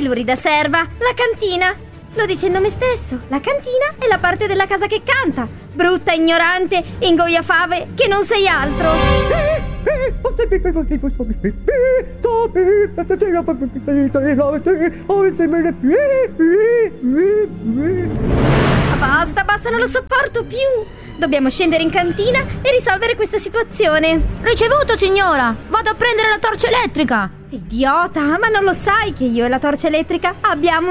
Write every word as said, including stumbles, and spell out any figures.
Il lurida serva, la cantina. Lo dice il nome stesso, la cantina è la parte della casa che canta. Brutta, ignorante, ingoiafave, che non sei altro. Basta, basta, non lo sopporto più. Dobbiamo scendere in cantina e risolvere questa situazione. Ricevuto, signora. Vado a prendere la torcia elettrica. Idiota, ma non lo sai che io e la torcia elettrica abbiamo